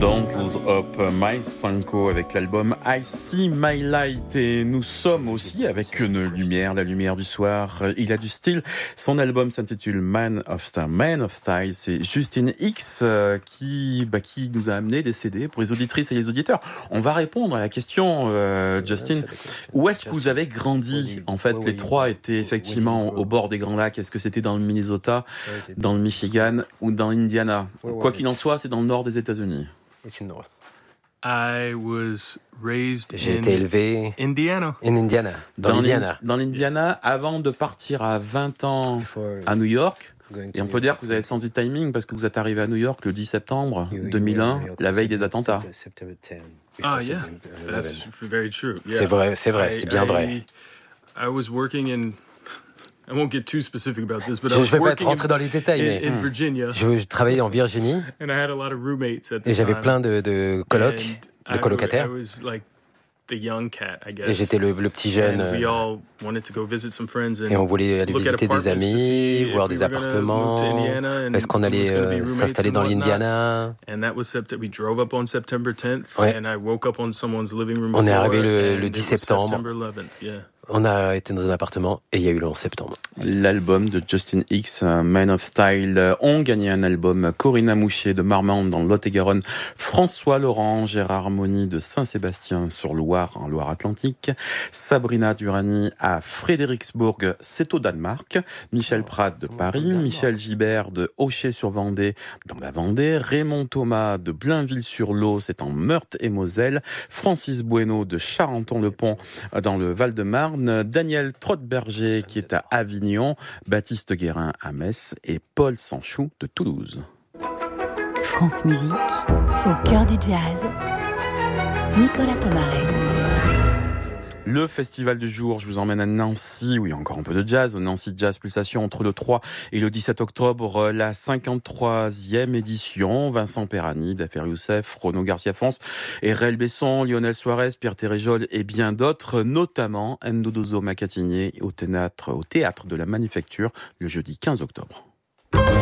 Don't Lose Hope, Mike Sanko avec l'album I See My Light. Et nous sommes aussi avec une lumière, la lumière du soir. Il a du style. Son album s'intitule Man of Style. C'est Justin X qui nous a amené des CD pour les auditrices et les auditeurs. On va répondre à la question, Justin. Où est-ce que vous avez grandi? En fait, les trois étaient effectivement au bord des Grands Lacs. Est-ce que c'était dans le Minnesota, dans le Michigan ou dans l'Indiana? Quoi qu'il en soit, c'est dans le nord des États-Unis. J'ai été élevé dans l'Indiana. Dans l'Indiana, avant de partir à 20 ans à New York. Et on peut dire que vous avez le sens du timing parce que vous êtes arrivé à New York le 10 septembre 2001, la veille des attentats. Ah, yeah, that's very true. Yeah. C'est vrai, c'est bien vrai. I was working in. I won't get too specific about this, but I Je was ne vais pas working rentrer dans les détails, mais in Virginia. je travaillais en Virginie And I had a lot of roommates at the et j'avais time. plein de colocs, de colocataires. I was like the young cat, I guess. Et j'étais le petit jeune. And we all wanted to go visit some friends and Et on voulait aller look at visiter des apartments to see amis, if voir we des were gonna appartements. move to Indiana and Est-ce qu'on who was allait gonna be roommates s'installer dans and whatnot. l'Indiana? And that was we drove up on September 10th, Ouais. and I woke up on someone's living room On est floor, arrivé and le it 10 was septembre. September 11th, yeah. On a été dans un appartement et il y a eu le 11 septembre. L'album de Justin X, Man of Style, ont gagné un album Corinna Mouchet de Marmande dans le Lot-et-Garonne, François Laurent, Gérard Moni de Saint-Sébastien-sur-Loire en Loire-Atlantique, Sabrina Durani à Frédéricsbourg, c'est au Danemark, Michel Pratt de Paris, Michel Gibert de Auchet-sur-Vendée dans la Vendée, Raymond Thomas de Blainville-sur-Lot, c'est en Meurthe-et-Moselle, Francis Bueno de Charenton-le-Pont dans le Val-de-Marne, Daniel Trotberger qui est à Avignon, Baptiste Guérin à Metz et Paul Sanchou de Toulouse. France Musique, au cœur du jazz, Nicolas Pomaré. Le festival du jour, je vous emmène à Nancy, oui, encore un peu de jazz, au Nancy Jazz Pulsation entre le 3 et le 17 octobre, la 53e édition. Vincent Perani, Dafer Youssef, Renaud Garcia-Fons, Erel Besson, Lionel Suarez, Pierre Téréjol et bien d'autres, notamment Ndodozo Makatinier au théâtre de la Manufacture le jeudi 15 octobre.